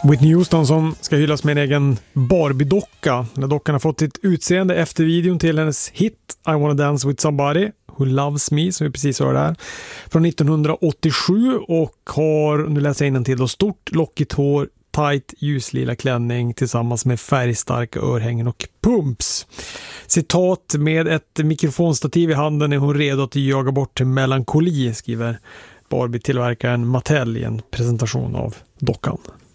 Whitney Houston som ska hyllas med en egen Barbie-docka. Den dockan har fått sitt utseende efter videon till hennes hit I Wanna Dance With Somebody Who Loves Me, som vi precis hörde där, från 1987, och har, nu läser jag innantill då, stort lockigt hår, tight ljuslila klänning tillsammans med färgstarka örhängen och pumps. Citat: med ett mikrofonstativ i handen är hon redo att jaga bort melankoli, skriver Barbie-tillverkaren Mattel i en presentation av dockan.